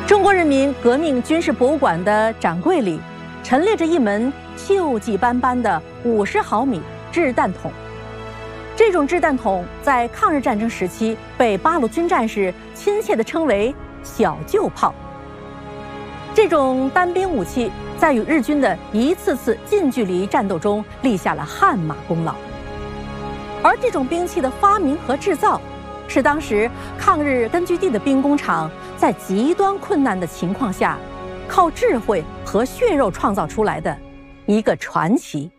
中国人民革命军事博物馆的展柜里，陈列着一门锈迹斑斑的50毫米掷弹筒。这种掷弹筒在抗日战争时期被八路军战士亲切地称为“小旧炮”。这种单兵武器在与日军的一次次近距离战斗中立下了汗马功劳。而这种兵器的发明和制造，是当时抗日根据地的兵工厂在极端困难的情况下，靠智慧和血肉创造出来的一个传奇。